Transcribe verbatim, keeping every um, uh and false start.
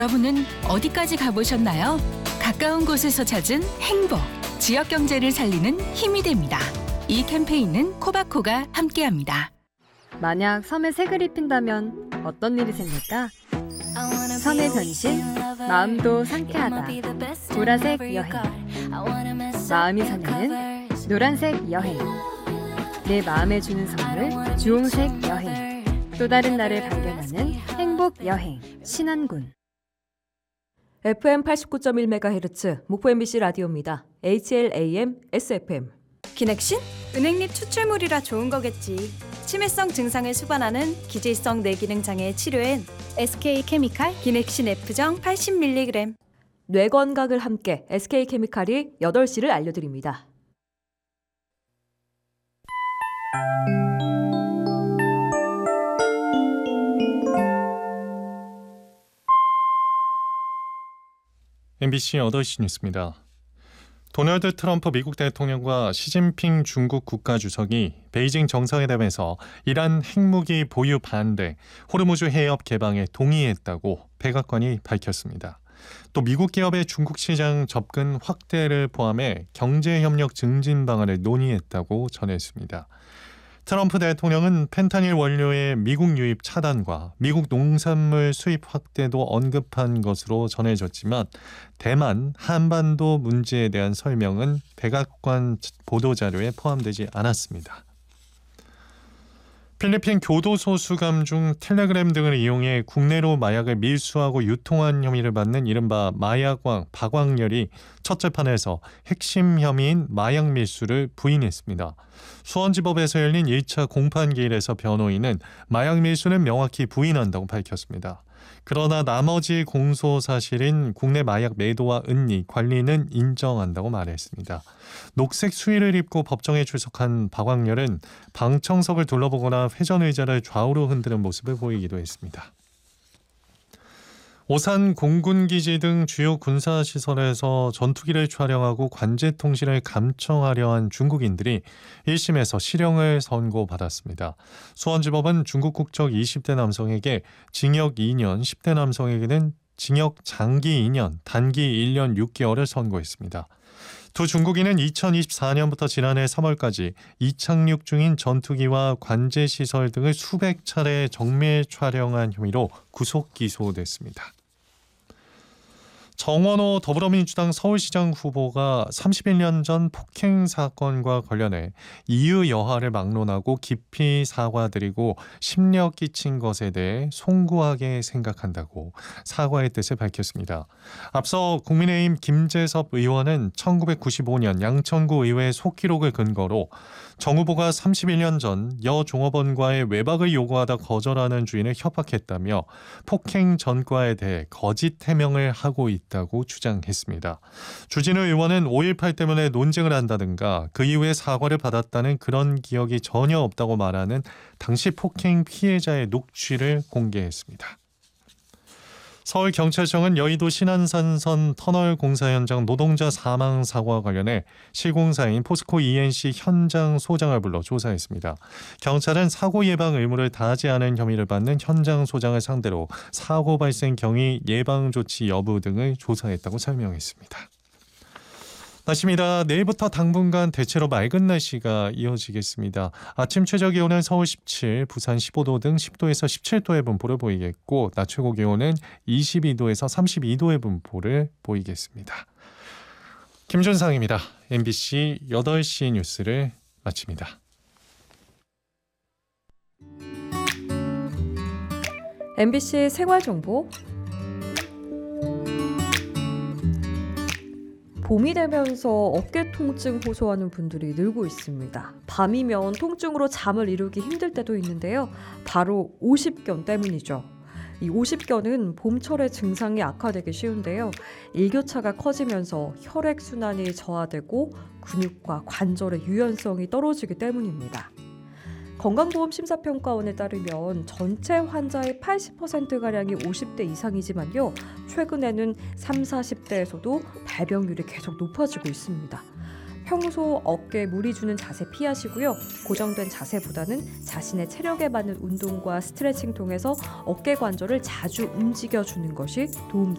여러분은 어디까지 가보셨나요? 가까운 곳에서 찾은 행복, 지역 경제를 살리는 힘이 됩니다. 이 캠페인은 코바코가 함께합니다. 만약 섬에 색을 입힌다면 어떤 일이 생길까? 섬의 변신, 마음도 상쾌하다. 보라색 여행. 마음이 설레는 노란색 여행. 내 마음에 주는 선물, 주홍색 여행. 또 다른 나를 발견하는 행복 여행. 신안군. 에프엠 팔십구 점 일 메가헤르츠 목포 엠비씨 라디오입니다. 에이치엘에이엠, 에스에프엠. 기넥신? 은행잎 추출물이라 좋은 거겠지. 치매성 증상을 수반하는 기질성 뇌기능 장애 치료엔 에스케이케미칼 기넥신 F정 팔십 밀리그램. 뇌 건강을 함께 에스케이케미칼이 여덟 시를 알려드립니다. 엠비씨 여덟 시 뉴스입니다. 도널드 트럼프 미국 대통령과 시진핑 중국 국가주석이 베이징 정상회담에서 이란 핵무기 보유 반대, 호르무즈 해협 개방에 동의했다고 백악관이 밝혔습니다. 또 미국 기업의 중국 시장 접근 확대를 포함해 경제협력 증진 방안을 논의했다고 전했습니다. 트럼프 대통령은 펜타닐 원료의 미국 유입 차단과 미국 농산물 수입 확대도 언급한 것으로 전해졌지만 대만, 한반도 문제에 대한 설명은 백악관 보도자료에 포함되지 않았습니다. 필리핀 교도소 수감 중 텔레그램 등을 이용해 국내로 마약을 밀수하고 유통한 혐의를 받는 이른바 마약왕 박광렬이 첫 재판에서 핵심 혐의인 마약 밀수를 부인했습니다. 수원지법에서 열린 일 차 공판기일에서 변호인은 마약 밀수는 명확히 부인한다고 밝혔습니다. 그러나 나머지 공소 사실인 국내 마약 매도와 은닉, 관리는 인정한다고 말했습니다. 녹색 수의를 입고 법정에 출석한 박광렬은 방청석을 둘러보거나 회전 의자를 좌우로 흔드는 모습을 보이기도 했습니다. 오산 공군기지 등 주요 군사시설에서 전투기를 촬영하고 관제통신을 감청하려 한 중국인들이 일 심에서 실형을 선고받았습니다. 수원지법은 중국 국적 이십 대 남성에게 징역 이 년, 십 대 남성에게는 징역 장기 이 년, 단기 일 년 육 개월을 선고했습니다. 두 중국인은 이천이십사 년부터 지난해 삼월까지 이착륙 중인 전투기와 관제시설 등을 수백 차례 정밀 촬영한 혐의로 구속 기소됐습니다. 정원호 더불어민주당 서울시장 후보가 삼십일 년 전 폭행 사건과 관련해 이유 여하를 막론하고 깊이 사과드리고 심려 끼친 것에 대해 송구하게 생각한다고 사과의 뜻을 밝혔습니다. 앞서 국민의힘 김재섭 의원은 천구백구십오 년 양천구 의회 속기록을 근거로 정 후보가 삼십일 년 전 여 종업원과의 외박을 요구하다 거절하는 주인을 협박했다며 폭행 전과에 대해 거짓 해명을 하고 있다고 주장했습니다. 주진우 의원은 오일팔 때문에 논쟁을 한다든가 그 이후에 사과를 받았다는 그런 기억이 전혀 없다고 말하는 당시 폭행 피해자의 녹취를 공개했습니다. 서울경찰청은 여의도 신안산선 터널 공사 현장 노동자 사망 사고와 관련해 실공사인 포스코 이엔씨 현장 소장을 불러 조사했습니다. 경찰은 사고 예방 의무를 다하지 않은 혐의를 받는 현장 소장을 상대로 사고 발생 경위 예방 조치 여부 등을 조사했다고 설명했습니다. 날씨입니다. 내일부터 당분간 대체로 맑은 날씨가 이어지겠습니다. 아침 최저 기온은 서울 십칠, 부산 십오 도 등 십 도에서 십칠 도의 분포를 보이겠고 낮 최고 기온은 이십이 도에서 삼십이 도의 분포를 보이겠습니다. 김준상입니다. 엠비씨 여덟 시 뉴스를 마칩니다. 엠비씨 생활정보. 봄이 되면서 어깨 통증 호소하는 분들이 늘고 있습니다. 밤이면 통증으로 잠을 이루기 힘들 때도 있는데요. 바로 오십견 때문이죠. 이 오십견은 봄철에 증상이 악화되기 쉬운데요. 일교차가 커지면서 혈액순환이 저하되고 근육과 관절의 유연성이 떨어지기 때문입니다. 건강보험심사평가원에 따르면 전체 환자의 팔십 퍼센트가량이 오십 대 이상이지만요. 최근에는 삼, 사십 대에서도 발병률이 계속 높아지고 있습니다. 평소 어깨에 무리 주는 자세 피하시고요. 고정된 자세보다는 자신의 체력에 맞는 운동과 스트레칭 통해서 어깨 관절을 자주 움직여주는 것이 도움됩니다.